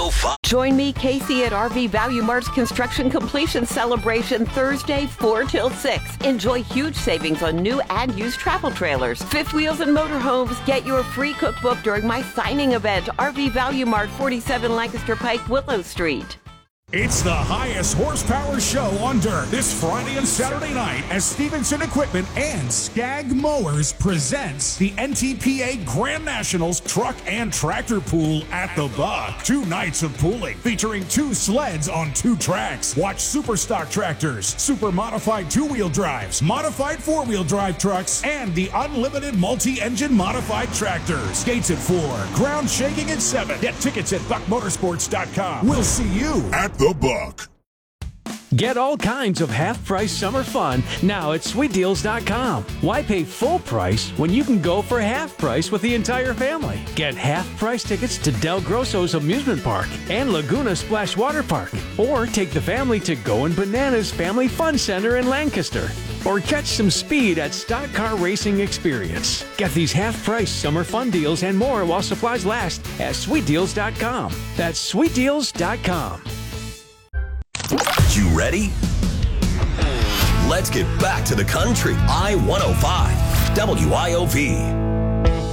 105. Join me, Casey, at RV Value Mart's Construction Completion Celebration Thursday, 4 till 6. Enjoy huge savings on new and used travel trailers, fifth wheels, and motorhomes. Get your free cookbook during my signing event, RV Value Mart, 47 Lancaster Pike, Willow Street. It's the highest horsepower show on dirt this Friday and Saturday night as Stevenson Equipment and Skag Mowers presents the NTPA Grand Nationals Truck and Tractor Pool at the Buck. 2 nights of pooling featuring 2 sleds on 2 tracks. Watch super stock tractors, super modified 2-wheel drives, modified 4-wheel drive trucks, and the unlimited multi-engine modified tractors. Gates at 4, ground shaking at 7. Get tickets at buckmotorsports.com. We'll see you at the Buck. Get all kinds of half-price summer fun now at SweetDeals.com. Why pay full price when you can go for half price with the entire family? Get half-price tickets to Del Grosso's Amusement Park and Laguna Splash Water Park. Or take the family to Goin' Bananas Family Fun Center in Lancaster. Or catch some speed at Stock Car Racing Experience. Get these half-price summer fun deals and more while supplies last at SweetDeals.com. That's SweetDeals.com. You ready? Let's get back to the country. I-105, WIOV.